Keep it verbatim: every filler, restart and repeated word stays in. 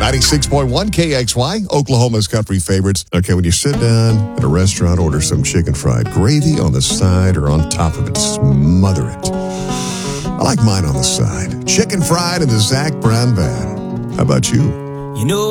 ninety-six point one K X Y, Oklahoma's country favorites. Okay, when you sit down at a restaurant, order some chicken fried gravy on the side or on top of it. Smother it. I like mine on the side. Chicken fried in the Zach Brown Band. How about you? You know